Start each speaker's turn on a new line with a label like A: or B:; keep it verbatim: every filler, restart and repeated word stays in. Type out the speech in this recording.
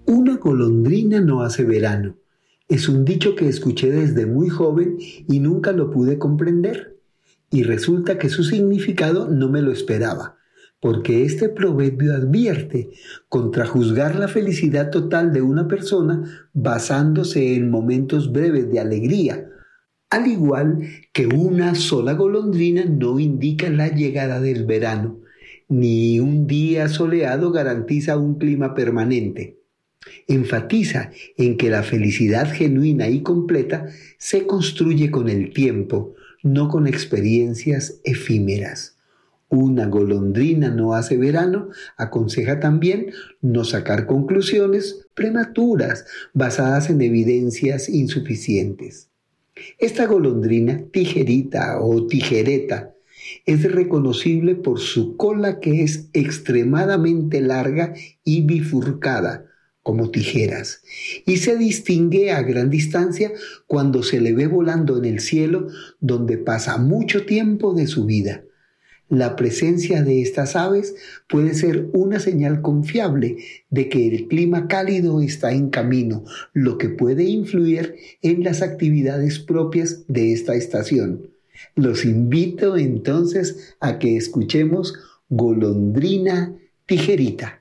A: Una golondrina no hace verano. Es un dicho que escuché desde muy joven y nunca lo pude comprender. Y resulta que su significado no me lo esperaba, porque este proverbio advierte contra juzgar la felicidad total de una persona basándose en momentos breves de alegría, al igual que una sola golondrina no indica la llegada del verano, ni un día soleado garantiza un clima permanente. Enfatiza en que la felicidad genuina y completa se construye con el tiempo, no con experiencias efímeras. Una golondrina no hace verano, aconseja también no sacar conclusiones prematuras basadas en evidencias insuficientes. Esta golondrina, tijerita o tijereta, es reconocible por su cola que es extremadamente larga y bifurcada, como tijeras, y se distingue a gran distancia cuando se le ve volando en el cielo donde pasa mucho tiempo de su vida. La presencia de estas aves puede ser una señal confiable de que el clima cálido está en camino, lo que puede influir en las actividades propias de esta estación. Los invito entonces a que escuchemos Golondrina Tijerita.